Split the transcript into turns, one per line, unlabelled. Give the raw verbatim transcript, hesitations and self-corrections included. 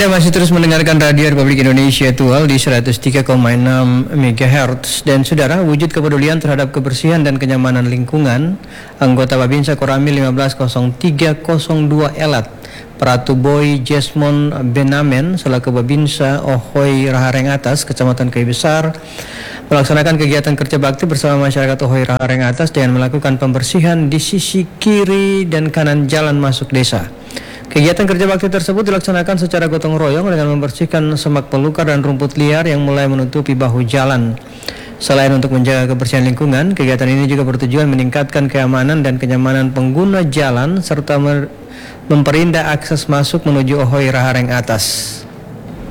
Anda masih terus mendengarkan Radio Republik Indonesia Tual di seratus tiga koma enam megahertz. Dan saudara, wujud kepedulian terhadap kebersihan dan kenyamanan lingkungan, anggota Babinsa Koramil lima belas nol tiga nol dua Elat, Pratu Boy Jesmon Benamen selaku Babinsa Ohoy Rahareng Atas, Kecamatan Kayu Besar, melaksanakan kegiatan kerja bakti bersama masyarakat Ohoy Rahareng Atas dengan melakukan pembersihan di sisi kiri dan kanan jalan masuk desa. Kegiatan kerja bakti tersebut dilaksanakan secara gotong royong dengan membersihkan semak belukar dan rumput liar yang mulai menutupi bahu jalan. Selain untuk menjaga kebersihan lingkungan, kegiatan ini juga bertujuan meningkatkan keamanan dan kenyamanan pengguna jalan serta memperindah akses masuk menuju Ohoy Rahareng Atas.